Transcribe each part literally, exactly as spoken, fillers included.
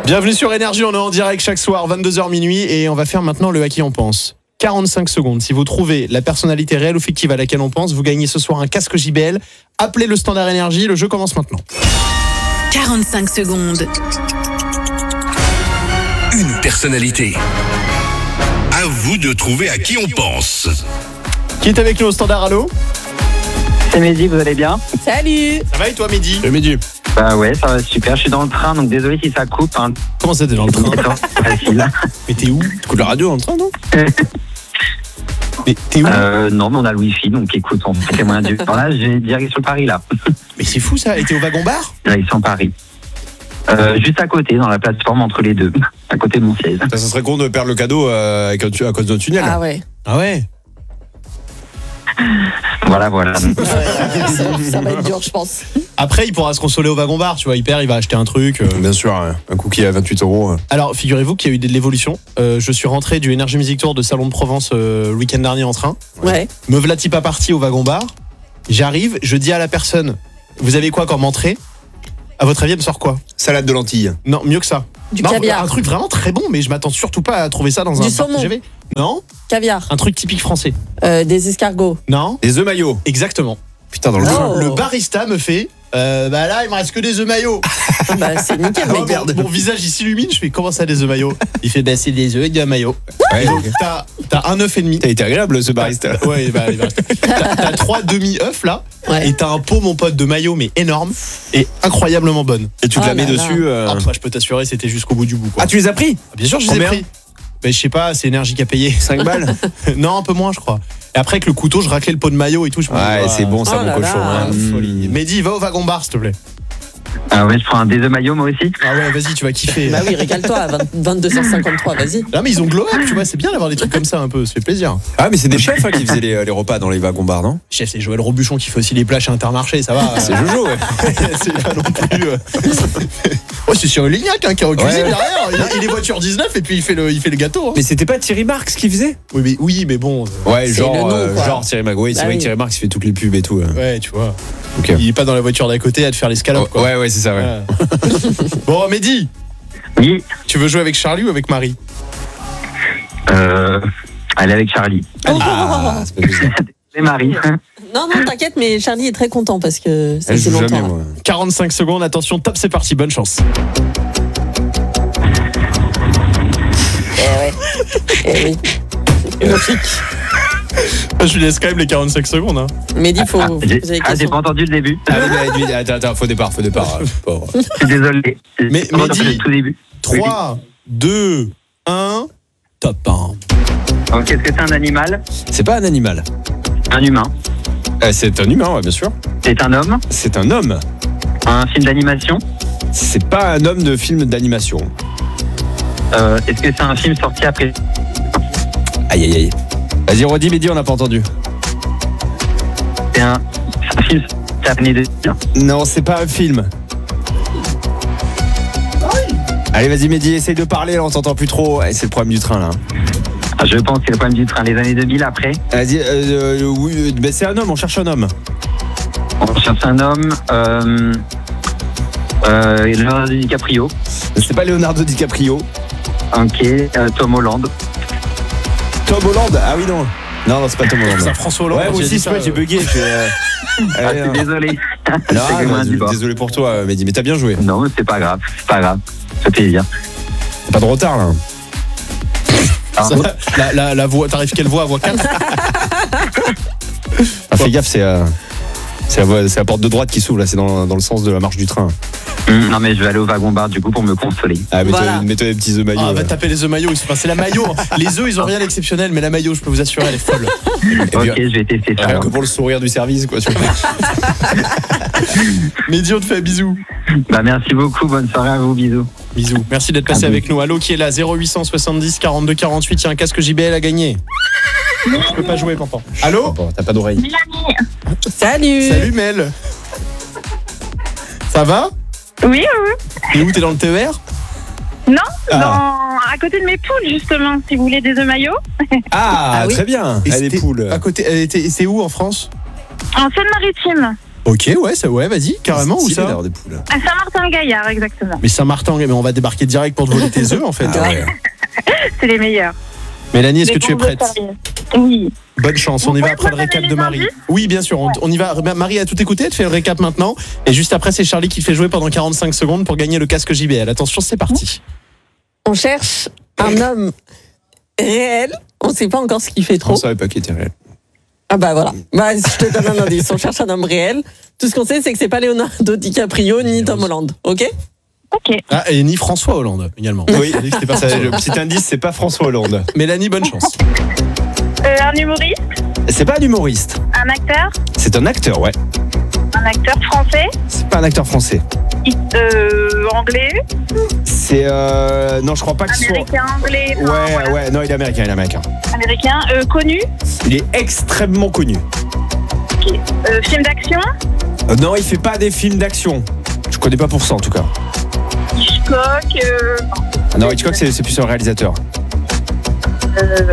Bienvenue sur Énergie, on est en direct chaque soir, vingt-deux heures minuit, et on va faire maintenant le à qui on pense. quarante-cinq secondes. Si vous trouvez la personnalité réelle ou fictive à laquelle on pense, vous gagnez ce soir un casque J B L. Appelez le standard Énergie, le jeu commence maintenant. quarante-cinq secondes. Une personnalité. À vous de trouver à qui on pense. Qui est avec nous au standard, allô? C'est Mehdi, vous allez bien? Salut. Ça va et toi, Mehdi? Salut Mehdi. Bah ouais, ça va super, je suis dans le train, donc désolé si ça coupe. Hein. Comment ça, t'es dans le train? Facile. Mais t'es où? T'écoutes la radio dans le train, non? Mais t'es où? euh, Non, mais on a le wifi, donc écoute, on fait les moyens du temps. Là, j'ai direction Paris, là. Mais c'est fou ça, et t'es au wagon-bar? Direction Paris. Euh, juste à côté, dans la plateforme entre les deux, à côté de mon siège. Ça, ça serait con de perdre le cadeau euh, avec un tu- à cause d'un tunnel. Ah ouais. Ah ouais? Voilà, voilà. ça, ça va être dur, je pense. Après, il pourra se consoler au wagon-bar, tu vois, il perd, il va acheter un truc. euh. Bien sûr, hein, un cookie à vingt-huit euros. Alors, figurez-vous qu'il y a eu de l'évolution. Euh, je suis rentré du Energy Music Tour de Salon de Provence euh, le week-end dernier en train. Ouais. Me v'là-t-il pas parti au wagon-bar. J'arrive, je dis à la personne, vous avez quoi comme entrée? À votre avis, elle me sort quoi? Salade de lentilles. Non, mieux que ça. Du Non, caviar. un truc vraiment très bon, mais je m'attends surtout pas à trouver ça dans Du un bar saumon. T G V. Non, Caviar. un truc typique français. Euh, des escargots. Non, Des œufs maillots. exactement. Putain, dans le Oh. train. Le barista me fait, euh, bah là, il me reste que des œufs maillots. Bah, c'est nickel, Alors, mec. mon, mon visage il s'illumine, je fais comment ça des œufs maillots? Il fait bah c'est des œufs et des maillots. Ouais, Donc ok. t'as, t'as un œuf et demi. T'as été agréable ce barista. Ouais, bah, il va rester. T'as, t'as trois demi-œufs là, Ouais. et t'as un pot mon pote de maillot mais énorme et incroyablement bonne. Et tu te Oh la mets là là. dessus. euh, Ah, bah, je peux t'assurer c'était jusqu'au bout du bout quoi. Ah, tu les as pris? Bien sûr je les ai Combien? pris. Bah, je sais pas, c'est Énergie qui a payé. cinq balles. Non un peu moins je crois. Et après avec le couteau je raclais le pot de maillot et tout. Je me dis, Ouais, ah, c'est bon ça, Oh mon là cochon. là. hein. ah, folie. Mmh. Mehdi va au wagon bar s'il te plaît. Ah ouais, je prends un des œufs maillots, moi aussi. Ah ouais vas-y tu vas kiffer. Bah oui, régale-toi à vingt- vingt-deux heures cinquante-trois, vas-y. Ah mais ils ont glow up tu vois, c'est bien d'avoir des trucs comme ça un peu, ça fait plaisir. Ah, mais c'est des chefs hein, qui faisaient les, les repas dans les wagons-bars, non? Chef c'est Joël Robuchon qui fait aussi les plats chez Intermarché, ça va. C'est Jojo, ouais. C'est pas non plus. euh. Oh, c'est Cyril Lignac hein, qui est en cuisine Ouais. derrière. Il, il est voiture dix-neuf et puis il fait le, il fait le gâteau. hein. Mais c'était pas Thierry Marx qui faisait? Oui, mais, oui, mais bon. euh, Ouais, C'est genre, le nom, euh, quoi. genre Thierry Marx. Oui, c'est Bah vrai oui. que Thierry Marx il fait toutes les pubs et tout. euh. Ouais, tu vois. Ok. Il est pas dans la voiture d'à côté à te faire l'escalope, quoi. Ouais, ouais, c'est ça, ouais. Ouais. Bon, Mehdi, Oui. tu veux jouer avec Charlie ou avec Marie? Euh, allez avec Charlie. Ah, c'est pas possible. C'est Marie. Non, non, t'inquiète, mais Charlie est très content parce que ça Elle fait joue longtemps. jamais, là. moi. quarante-cinq secondes, attention, top, c'est parti, bonne chance. Eh ouais. Eh oui. Logique. Je lui laisse quand même les quarante-cinq secondes. Hein. Mehdi, faut Ah, poser j'ai, des ah, j'ai questions. pas entendu le début. Allez, mais, mais, attends, attends, faux départ, faux départ. euh, pauvre. Je suis désolé. Mais- J'ai pas entendu Mehdi. le tout début. trois, deux, un, top. Hein. Donc, est-ce que c'est un animal? C'est pas un animal. Un humain? Euh, c'est un humain, ouais, bien sûr. C'est un homme? C'est un homme. Un film d'animation? C'est pas un homme de film d'animation. Euh, est-ce que c'est un film sorti après? Aïe, aïe, aïe. Vas-y, redis, Mehdi, on n'a pas entendu. C'est un, c'est un film sorti après de... Non, c'est pas un film. Allez, vas-y, Mehdi, essaye de parler, là, on t'entend plus trop. Ouais, c'est le problème du train, là. Ah, je pense que c'est le problème du train. Les années deux mille après, Vas-y, euh, euh, oui, euh, ben, c'est un homme, on cherche un homme. on cherche un homme. Euh, euh, Leonardo DiCaprio. C'est pas Leonardo DiCaprio. Ok. Euh, Tom Holland. Tom Holland. Ah oui, non. Non, non, c'est pas Tom Holland. C'est François Hollande. Ouais, quand moi il a aussi, dit c'est ça, vrai, j'ai euh. bugué. j'ai, euh, Ah, allez, je non. suis désolé. Non, C'est non, comme un du bord. désolé pour toi, Mehdi, mais t'as bien joué. Non, mais c'est pas grave. C'est pas grave. Ça fait plaisir. Pas de retard, là. Alors, Ça, la, la, la voix, t'arrives quelle voix à voix quatre? Ah, fais gaffe, c'est euh, c'est la, voie- c'est la porte de droite qui s'ouvre, là, c'est dans, dans le sens de la marche du train. hum, non, mais je vais aller au wagon-bar du coup pour me consoler. Ah, mets-toi Voilà. mets-toi des petits œufs maillots. Ah, va là. taper les œufs maillots. Enfin, c'est la maillot. Les œufs, ils ont rien d'exceptionnel, mais la maillot, je peux vous assurer, elle est folle. Et Ok, puis, je vais tester ça. rien alors. que pour le sourire du service, quoi. Tu vois. Mehdi, on te fait un bisou. Bah, merci beaucoup. Bonne soirée à vous. Bisous. Bisous. Merci d'être passé Ah, avec nous. Allô, qui est là? zéro huit cent soixante-dix quarante-deux quarante-huit. Il y a un casque J B L à gagner. Je peux pas jouer, papa. Allô? Bon, t'as pas d'oreille. Salut. Salut, Mel. Ça va? Oui, oui, oui. Et où t'es dans le T E R? Non, Ah. dans, à côté de mes poules, justement, si vous voulez des œufs maillots. Ah, Ah oui. très bien. Et Elle est c'était poule. À côté, elle était- et c'est où en France? En Seine-Maritime. Ok, ouais, ça, ouais, vas-y, carrément. Où Stylé ça d'avoir des poules. À Saint-Martin-Gaillard, exactement. Mais Saint-Martin, mais on va débarquer direct pour te voler tes œufs en fait. Ah ouais. C'est les meilleurs. Mélanie, est-ce Les que tu es bons œufs prête? serviés. Oui. Bonne chance, on y va après le récap de Marie. Oui, bien sûr, on, on y va. Marie a tout écouté, elle te fait le récap maintenant. Et juste après, c'est Charlie qui te fait jouer pendant quarante-cinq secondes pour gagner le casque J B L. Attention, c'est parti. On cherche un homme réel. On ne sait pas encore ce qu'il fait On trop. savait pas qui était réel. Ah bah voilà. Bah, je te donne un indice. On cherche un homme réel. Tout ce qu'on sait, c'est que c'est pas Leonardo DiCaprio ni Tom Holland. Ok? Ok. Ah, et ni François Hollande également. Oui, J'ai dit que c'était pas ça, François. le petit indice, c'est pas François Hollande. Mélanie, bonne chance. Euh, un humoriste, C'est pas un humoriste. un acteur, C'est un acteur, ouais. un acteur français, C'est pas un acteur français. euh, anglais, C'est euh... non, je crois pas qu'il soit. américain, anglais, enfin, Ouais, voilà, ouais, non, il est américain, il est américain. américain, euh, connu, Il est extrêmement connu. ok. Euh, film d'action, Euh, non, il fait pas des films d'action. Je connais pas pour ça en tout cas. Hitchcock, euh, Ah non, Hitchcock, c'est c'est plus un réalisateur. euh,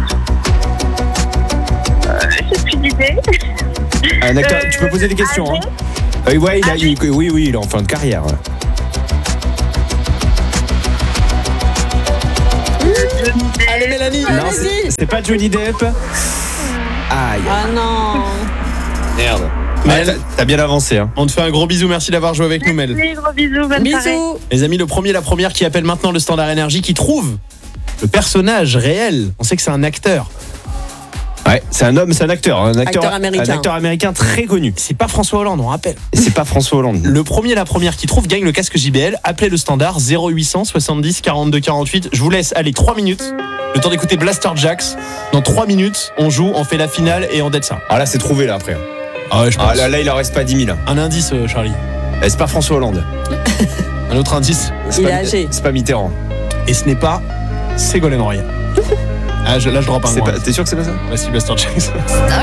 euh, j'ai plus d'idée. Un acteur, Euh, tu peux poser des questions. âgé, Hein. Euh, ouais, il a, âgé. il- oui, oui, il est en fin de carrière. ouais. Allez, Mélanie. Non, Allez-y. c'est c'est pas Johnny Depp. Aïe, Ah non. merde. Mel. Ouais, t'as- T'as bien avancé. Hein. On te fait un gros bisou, merci d'avoir joué avec nous, Mel. Merci, gros bisous, bonne soirée. Bisous. Les amis, le premier, la première qui appelle maintenant le standard énergie, qui trouve le personnage réel. On sait que c'est un acteur. Ouais, c'est un homme, c'est un acteur. Un acteur, Acteur américain. Un acteur américain très connu. C'est pas François Hollande, on rappelle. Et c'est pas François Hollande. Le premier, la première qui trouve gagne le casque J B L. Appelez le standard zéro huit cent soixante-dix quarante-deux quarante-huit. Je vous laisse aller trois minutes. Le temps d'écouter Blaster Jacks. Dans trois minutes, on joue, on fait la finale et on date ça. Ah là, c'est trouvé là après. Ah ouais, je pense. Ah là, là, il en reste pas dix mille. Un indice, euh, Charlie. Eh, C'est pas François Hollande. Un autre indice. C'est Il pas, est âgé. C'est pas Mitterrand. Et ce n'est pas Ségolène Royal. Ah, je, là, je drop un C'est gros pas- indice. T'es sûr que c'est pas ça? Voici Blaster Jacks.